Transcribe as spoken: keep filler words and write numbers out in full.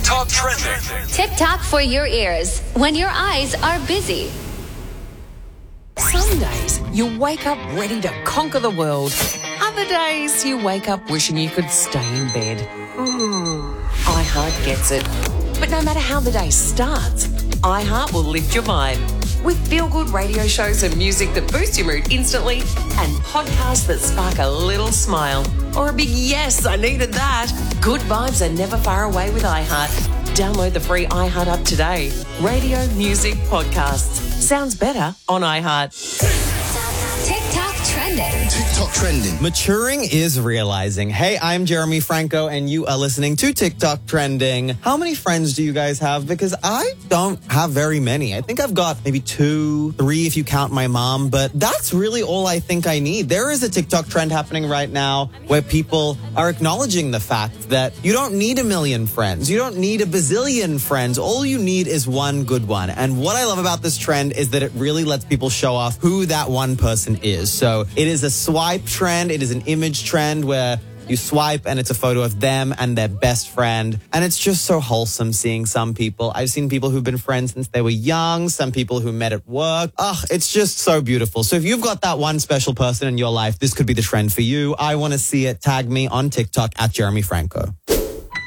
TikTok trending. TikTok for your ears when your eyes are busy. Some days you wake up ready to conquer the world. Other days you wake up wishing you could stay in bed. iHeart gets it. But no matter how the day starts, iHeart will lift your vibe. With feel-good radio shows and music that boost your mood instantly and podcasts that spark a little smile or a big yes, I needed that. Good vibes are never far away with iHeart. Download the free iHeart app today. Radio, music, podcasts. Sounds better on iHeart. TikTok trending. TikTok trending. Maturing is realizing. Hey, I'm Jeremy Franco, and you are listening to TikTok Trending. How many friends do you guys have? Because I don't have very many. I think I've got maybe two, three if you count my mom, but that's really all I think I need. There is a TikTok trend happening right now where people are acknowledging the fact that you don't need a million friends. You don't need a bazillion friends. All you need is one good one. And what I love about this trend is that it really lets people show off who that one person is. So it is a swipe trend. It is an image trend where you swipe and it's a photo of them and their best friend. And it's just so wholesome seeing some people. I've seen people who've been friends since they were young, some people who met at work. Ugh, it's just so beautiful. So if you've got that one special person in your life, this could be the trend for you. I want to see it. Tag me on TikTok at Jeremy Franco.